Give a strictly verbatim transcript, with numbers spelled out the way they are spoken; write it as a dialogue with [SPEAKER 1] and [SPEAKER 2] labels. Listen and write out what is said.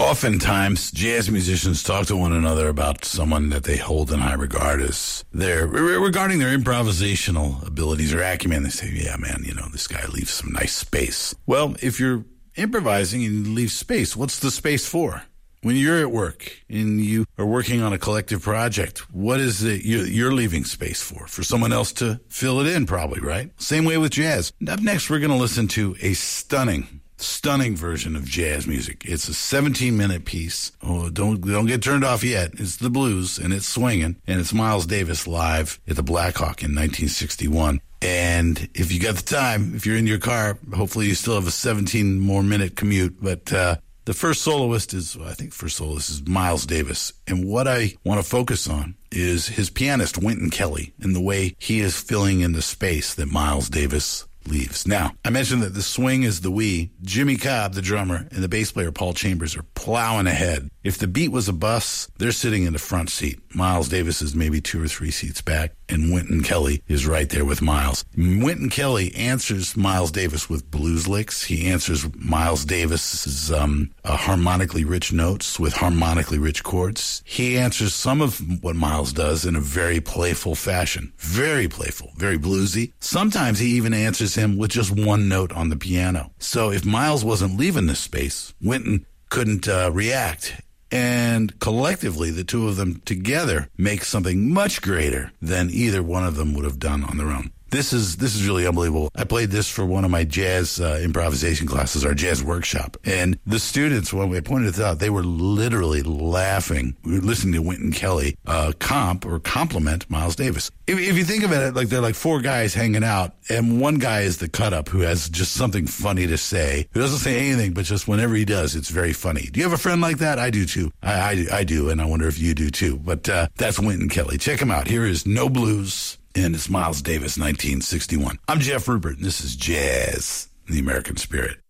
[SPEAKER 1] Oftentimes, jazz musicians talk to one another about someone that they hold in high regard as their, regarding their improvisational abilities or acumen. They say, yeah, man, you know, this guy leaves some nice space. Well, if you're improvising and you leave space, what's the space for? When you're at work and you are working on a collective project, what is it you're leaving space for? For someone else to fill it in, probably, right? Same way with jazz. Up next, we're going to listen to a stunning, stunning version of jazz music. It's a seventeen-minute piece. Oh, don't don't get turned off yet. It's the blues, and it's swinging, and it's Miles Davis live at the Blackhawk in nineteen sixty-one. And if you got the time, if you're in your car, hopefully you still have a seventeen more minute commute, but uh the first soloist is, I think first soloist is Miles Davis. And what I want to focus on is his pianist, Wynton Kelly, and the way he is filling in the space that Miles Davis leaves. Now, I mentioned that the swing is the we. Jimmy Cobb, the drummer, and the bass player, Paul Chambers, are plowing ahead. If the beat was a bus, they're sitting in the front seat. Miles Davis is maybe two or three seats back, and Wynton Kelly is right there with Miles. Wynton Kelly answers Miles Davis with blues licks. He answers Miles Davis's um, uh, harmonically rich notes with harmonically rich chords. He answers some of what Miles does in a very playful fashion. Very playful, very bluesy. Sometimes he even answers him with just one note on the piano. So if Miles wasn't leaving this space, Wynton couldn't uh, react. And collectively, the two of them together make something much greater than either one of them would have done on their own. This is this is really unbelievable. I played this for one of my jazz uh, improvisation classes, our jazz workshop. And the students, when we pointed it out, they were literally laughing. We were listening to Wynton Kelly uh, comp or compliment Miles Davis. If, if you think about it, like they're like four guys hanging out, and one guy is the cut-up who has just something funny to say. Who doesn't say anything, but just whenever he does, it's very funny. Do you have a friend like that? I do, too. I, I, I do, and I wonder if you do, too. But uh, that's Wynton Kelly. Check him out. Here is No Blues. And it's Miles Davis, nineteen sixty-one. I'm Jeff Rupert, and this is Jazz, the American Spirit.